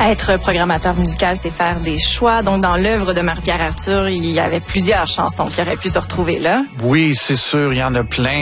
Être programmateur musical, c'est faire des choix. Donc, dans l'œuvre de Marie-Pierre Arthur, il y avait plusieurs chansons qui auraient pu se retrouver là. Oui, c'est sûr, il y en a plein.